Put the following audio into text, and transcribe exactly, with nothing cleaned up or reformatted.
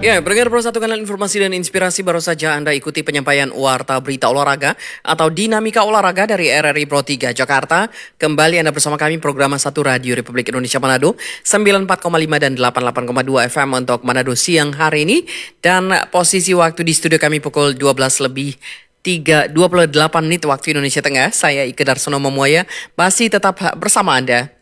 Ya, pendengar Pro satu kanal informasi dan inspirasi, baru saja Anda ikuti penyampaian Warta Berita Olahraga atau Dinamika Olahraga dari R R I Pro tiga Jakarta. Kembali Anda bersama kami program satu Radio Republik Indonesia Manado, sembilan puluh empat koma lima dan delapan puluh delapan koma dua F M untuk Manado siang hari ini. Dan posisi waktu di studio kami pukul dua belas lebih tiga dua puluh delapan menit waktu Indonesia Tengah. Saya Ike Darsono Memuaya masih tetap bersama Anda